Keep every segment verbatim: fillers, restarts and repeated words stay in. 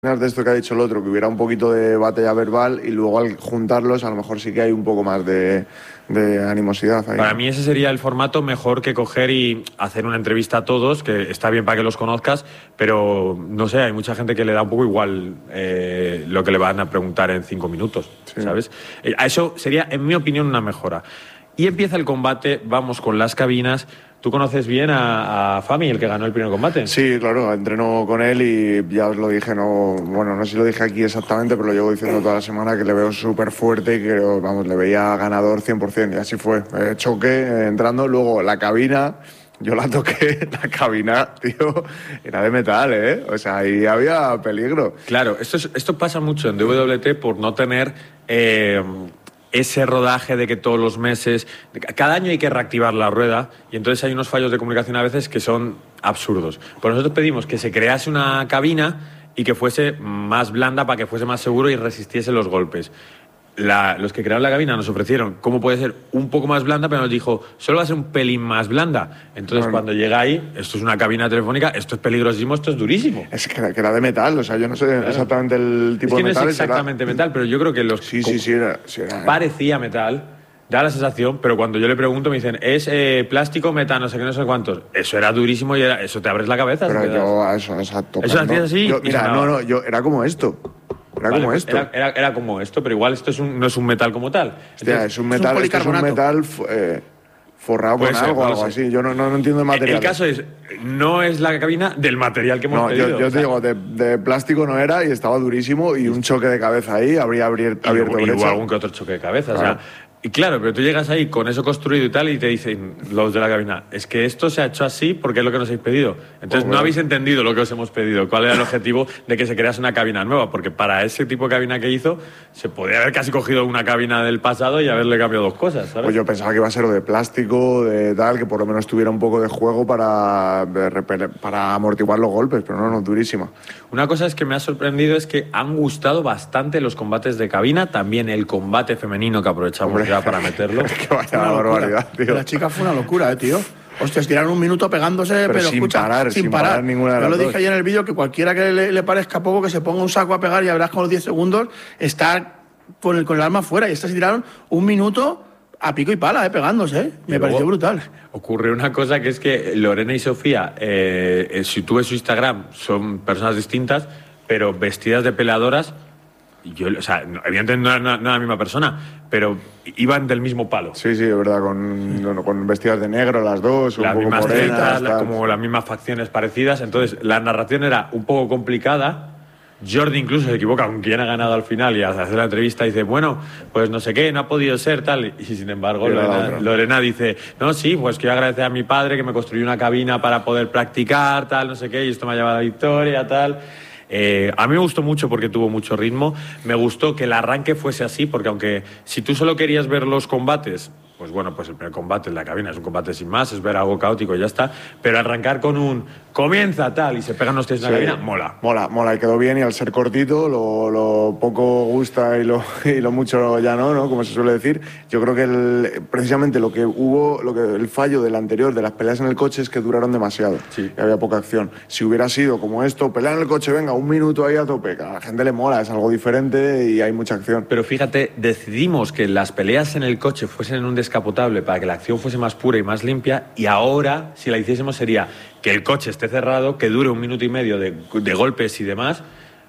de esto que ha dicho el otro, que hubiera un poquito de batalla verbal y luego al juntarlos a lo mejor sí que hay un poco más de, de animosidad ahí. Para mí ese sería el formato mejor que coger y hacer una entrevista a todos, que está bien para que los conozcas, pero no sé, hay mucha gente que le da un poco igual eh, lo que le van a preguntar en cinco minutos, sí. ¿Sabes? Eh, eso sería, en mi opinión, una mejora. Y empieza el combate, vamos con las cabinas. ¿Tú conoces bien a, a Fami, el que ganó el primer combate? Sí, claro, entreno con él y ya os lo dije, no, bueno, no sé si lo dije aquí exactamente, pero lo llevo diciendo toda la semana que le veo súper fuerte y que, vamos, le veía ganador cien por cien y así fue. Eh, choque, eh, entrando, luego la cabina, yo la toqué, la cabina, tío, era de metal, ¿eh? O sea, ahí había peligro. Claro, esto, es, esto pasa mucho en W W E por no tener... Eh, ese rodaje de que todos los meses, cada año hay que reactivar la rueda y entonces hay unos fallos de comunicación a veces que son absurdos. Pues nosotros pedimos que se crease una cabina y que fuese más blanda para que fuese más seguro y resistiese los golpes. La, los que crearon la cabina nos ofrecieron cómo puede ser un poco más blanda, pero nos dijo, solo va a ser un pelín más blanda. Entonces, bueno, cuando llega ahí, esto es una cabina telefónica, esto es peligrosísimo, esto es durísimo. Es que era, que era de metal, o sea, yo no sé claro. exactamente el tipo es que de metal. No es exactamente era... metal, pero yo creo que los... Sí, sí, sí, era, sí era, parecía metal, da la sensación, pero cuando yo le pregunto me dicen, es eh, plástico, metal, no sé qué, no sé cuántos. Eso era durísimo y era, eso te abres la cabeza. Pero yo, a eso, exacto. Eso hacías así. Yo, mira, no, no, yo era como esto. Era vale, como esto. Era, era, era como esto, pero igual esto es un, no es un metal como tal. Hostia, Entonces, es un metal, es, es un metal eh, forrado con ser, algo, no algo así. Yo no, no, no entiendo el material. El caso es, no es la cabina del material que hemos no, pedido. Yo, yo o te sea, digo, de, de plástico no era y estaba durísimo y un choque de cabeza ahí habría abierto, y, abierto y brecha. hubo algún que otro choque de cabeza. Claro. O sea, y claro, pero tú llegas ahí con eso construido y tal y te dicen los de la cabina, es que esto se ha hecho así porque es lo que nos habéis pedido. Entonces oh, bueno. no habéis entendido lo que os hemos pedido, cuál era el objetivo de que se crease una cabina nueva, porque para ese tipo de cabina que hizo se podía haber casi cogido una cabina del pasado y haberle cambiado dos cosas, ¿sabes? Pues yo pensaba que iba a ser de plástico, de tal, que por lo menos tuviera un poco de juego para, para amortiguar los golpes, pero no, no, durísima. Una cosa es que me ha sorprendido es que han gustado bastante los combates de cabina, también el combate femenino que aprovechamos Hombre. ya para meterlo. Es que vaya una barbaridad, tío. La chica fue una locura, eh, tío. Hostia, tiraron un minuto pegándose, pero, pero sin escucha, parar, sin, sin parar. parar ninguna de Yo las lo dije dos. ayer en el vídeo que cualquiera que le, le parezca poco que se ponga un saco a pegar y ya verás con los diez segundos está con el, con el alma fuera. Y estas se tiraron un minuto a pico y pala, eh, pegándose, eh. Me pareció brutal. Ocurre una cosa que es que Lorena y Sofía, eh, eh, si tú ves su Instagram, son personas distintas, pero vestidas de peleadoras. Yo, o sea, evidentemente no era, no era la misma persona, pero iban del mismo palo. Sí, sí, es verdad, con, con vestidas de negro las dos, las un mismas poco morenas, tretas, la, como las mismas facciones parecidas. Entonces, la narración era un poco complicada. Jordi incluso se equivoca con quién ha ganado al final y al hacer la entrevista dice, bueno, pues no sé qué, no ha podido ser, tal. Y sin embargo, Lorena, Lorena dice, no, sí, pues quiero agradecer a mi padre que me construyó una cabina para poder practicar, tal, no sé qué, y esto me ha llevado a la victoria, tal. Eh, a mí me gustó mucho porque tuvo mucho ritmo. Me gustó que el arranque fuese así, porque aunque si tú solo querías ver los combates, pues bueno, pues el primer combate en la cabina es un combate sin más, es ver algo caótico y ya está. Pero arrancar con un comienza tal y se pegan los tres en la sí, cabina, mola. Mola, mola, y quedó bien y al ser cortito, lo, lo poco gusta y lo, y lo mucho ya no, ¿no? Como se suele decir. Yo creo que el, precisamente lo que hubo, lo que el fallo del anterior, de las peleas en el coche, es que duraron demasiado. Sí. Y había poca acción. Si hubiera sido como esto, pelea en el coche, venga, un minuto ahí a tope, a la gente le mola, es algo diferente y hay mucha acción. Pero fíjate, decidimos que las peleas en el coche fuesen en un descapotable para que la acción fuese más pura y más limpia, y ahora, si la hiciésemos, sería que el coche esté cerrado, que dure un minuto y medio de, de golpes y demás,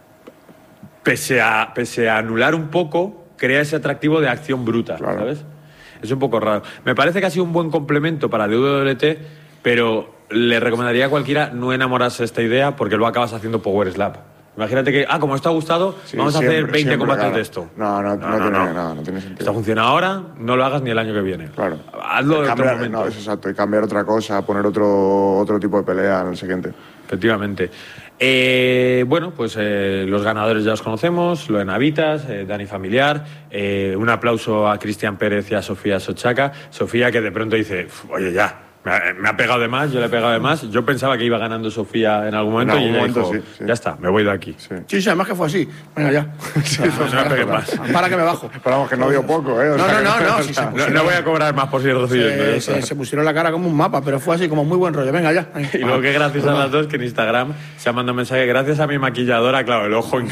pese a, pese a anular un poco, crea ese atractivo de acción bruta, claro. ¿Sabes? Es un poco raro. Me parece que ha sido un buen complemento para W W E, pero le recomendaría a cualquiera no enamorarse de esta idea porque luego acabas haciendo Power Slap. Imagínate que, ah, como esto ha gustado, sí, vamos siempre, a hacer veinte combates claro. de esto. No, no, no, no, no, tiene, no. No, no tiene sentido. Esto funciona ahora, no lo hagas ni el año que viene. Claro. Hazlo en cambiar, otro momento. No, es exacto, y cambiar otra cosa, poner otro, otro tipo de pelea en el siguiente. Efectivamente. Eh, bueno, pues eh, los ganadores ya los conocemos, Lorena Vitas, eh, Dani Familiar, eh, un aplauso a Cristian Pérez y a Sofía Sochaca. Sofía que de pronto dice, oye ya, Me ha, me ha pegado de más, yo le he pegado de más. Yo pensaba que iba ganando Sofía en algún momento En y algún ella momento, dijo, sí, sí. ya está, me voy de aquí. Sí. Sí, sí, además que fue así. Venga, ya. Sí, Ah, no me pegues para, más. para que me bajo. Pero vamos, que no dio poco, ¿eh? O No, sea, no, que- no, no, o sí, sea, se No, pusieron, no voy a cobrar más por si recibiendo. se, se, se pusieron la cara como un mapa, pero fue así, como muy buen rollo. Venga, ya. Y luego que gracias a las dos, que en Instagram se ha mandado un mensaje, gracias a mi maquilladora, claro, el ojo en